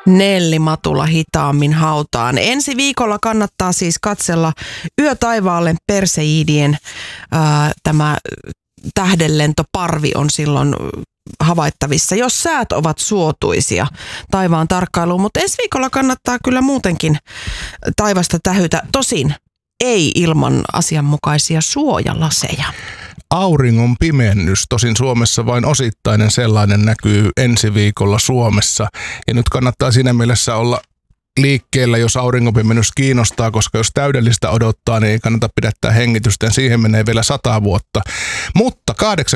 Nelli Matula hitaammin hautaan. Ensi viikolla kannattaa siis katsella yötaivaalle Perseidien tämä tähdenlentoparvi on silloin havaittavissa, jos säät ovat suotuisia taivaan tarkkailuun. Mutta ensi viikolla kannattaa kyllä muutenkin taivasta tähytä. Tosin ei ilman asianmukaisia suojalaseja. Auringon pimennys, tosin Suomessa vain osittainen sellainen, näkyy ensi viikolla Suomessa. Ja nyt kannattaa siinä mielessä olla liikkeellä, jos auringonpimennys kiinnostaa, koska jos täydellistä odottaa, niin ei kannata pidättää hengitystä, ja siihen menee vielä 100 vuotta. Mutta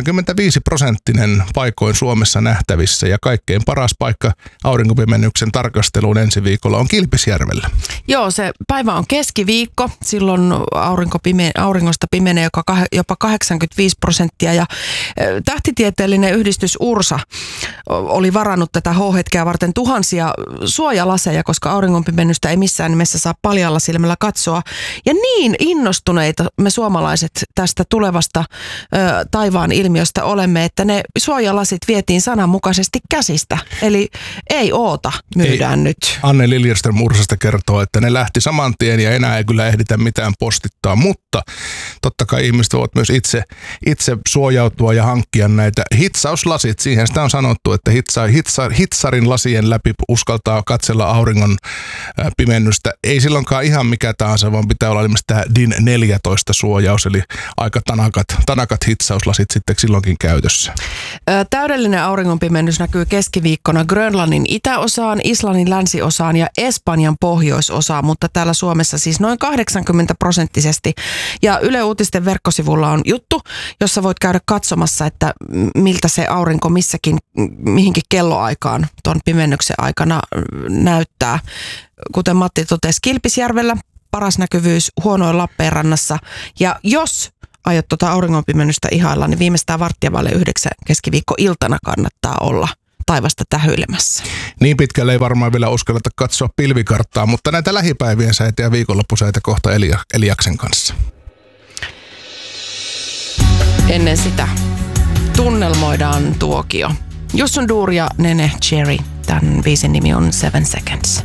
85% paikoin Suomessa nähtävissä, ja kaikkein paras paikka auringonpimennyksen tarkasteluun ensi viikolla on Kilpisjärvellä. Joo, se päivä on keskiviikko, silloin auringosta pimenee jopa 85%, ja tähtitieteellinen yhdistys Ursa oli varannut tätä H-hetkeä varten tuhansia suojalaseja, koska auringonpimennystä ei missään nimessä saa paljalla silmällä katsoa. Ja niin innostuneita me suomalaiset tästä tulevasta taivaan ilmiöstä olemme, että ne suojalasit vietiin sananmukaisesti käsistä. Eli ei oota, myydään nyt. Anne Liljeström Ursasta kertoo, että ne lähti saman tien ja enää ei kyllä ehditä mitään postittaa, mutta totta kai ihmiset voivat myös itse suojautua ja hankkia näitä hitsauslasit. Siihen sitä on sanottu, että hitsarin lasien läpi uskaltaa katsella auringon pimennystä. Ei silloinkaan ihan mikä tahansa, vaan pitää olla ilmeisesti tämä DIN 14 suojaus, eli aika tanakat hitsauslasit sitten silloinkin käytössä. Täydellinen auringonpimennys näkyy keskiviikkona Grönlannin itäosaan, Islannin länsiosaan ja Espanjan pohjoisosaan, mutta täällä Suomessa siis noin 80%. Ja Yle Uutisten verkkosivulla on juttu, jossa voit käydä katsomassa, että miltä se aurinko mihinkin kelloaikaan tuon pimennyksen aikana näyttää. Kuten Matti totesi, Kilpisjärvellä paras näkyvyys, huonoin Lappeenrannassa. Ja jos aiot tuota auringonpimennystä ihailla, niin viimeistään 8:15 keskiviikkoiltana kannattaa olla taivasta tähyilemässä. Niin pitkälle ei varmaan vielä uskalleta katsoa pilvikarttaa, mutta näitä lähipäivien säitä ja viikonloppusäitä kohta Eliaksen kanssa. Ennen sitä tunnelmoidaan tuokio. Jussun Duur ja Nene Cherry. Tämän biisin nimi on 7 Seconds.